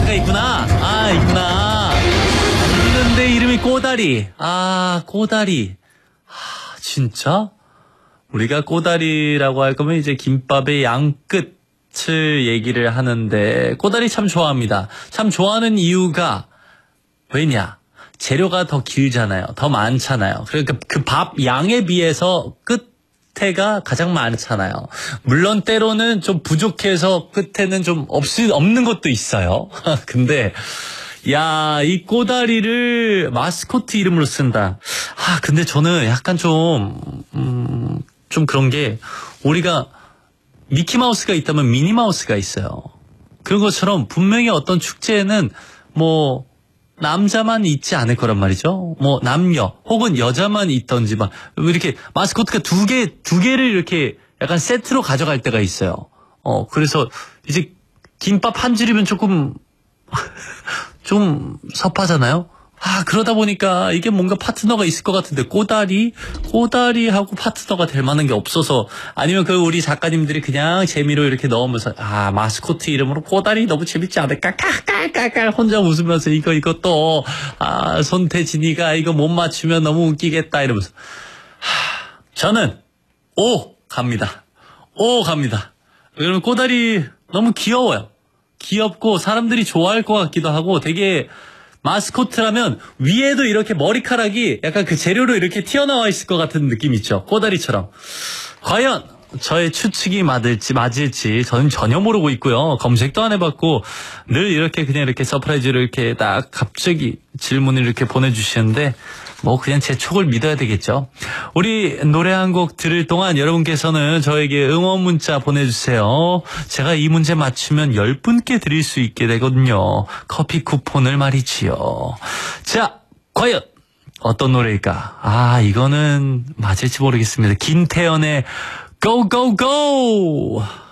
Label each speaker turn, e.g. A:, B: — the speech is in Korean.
A: 꼬다리가 있구나. 아, 있구나. 있는데 이름이 꼬다리. 아, 꼬다리. 아, 진짜? 우리가 꼬다리라고 할 거면 이제 김밥의 양끝을 얘기를 하는데 꼬다리 참 좋아합니다. 참 좋아하는 이유가 왜냐? 재료가 더 길잖아요. 더 많잖아요. 그러니까 그 밥 양에 비해서 끝에가 가장 많잖아요. 물론 때로는 좀 부족해서 끝에는 좀 없는 것도 있어요. 근데 야, 이 꼬다리를 마스코트 이름으로 쓴다. 아, 근데 저는 약간 좀 그런 게 우리가 미키마우스가 있다면 미니마우스가 있어요. 그런 것처럼 분명히 어떤 축제에는 뭐 남자만 있지 않을 거란 말이죠. 뭐 남녀 혹은 여자만 있던지 막 이렇게 마스코트가 두 개를 이렇게 약간 세트로 가져갈 때가 있어요. 그래서 이제 김밥 한 줄이면 조금 좀 섭하잖아요. 아, 그러다 보니까 이게 뭔가 파트너가 있을 것 같은데 꼬다리하고 파트너가 될 만한 게 없어서 아니면 그 우리 작가님들이 그냥 재미로 이렇게 넣으면서 아, 마스코트 이름으로 꼬다리 너무 재밌지 않을까? 깔깔깔깔 혼자 웃으면서 이것도 아, 손태진이가 이거 못 맞추면 너무 웃기겠다 이러면서 저는 갑니다. 갑니다. 왜냐면 꼬다리 너무 귀여워요. 귀엽고 사람들이 좋아할 것 같기도 하고 되게 마스코트라면 위에도 이렇게 머리카락이 약간 그 재료로 이렇게 튀어나와 있을 것 같은 느낌 있죠. 꼬다리처럼. 과연 저의 추측이 맞을지 저는 전혀 모르고 있고요. 검색도 안 해봤고 늘 이렇게 그냥 이렇게 서프라이즈로 이렇게 딱 갑자기 질문을 이렇게 보내주시는데 뭐 그냥 제 촉을 믿어야 되겠죠. 우리 노래 한 곡 들을 동안 여러분께서는 저에게 응원 문자 보내주세요. 제가 이 문제 맞추면 10분께 드릴 수 있게 되거든요. 커피 쿠폰을 말이지요. 자, 과연 어떤 노래일까? 아, 이거는 맞을지 모르겠습니다. 김태연의 Go Go Go!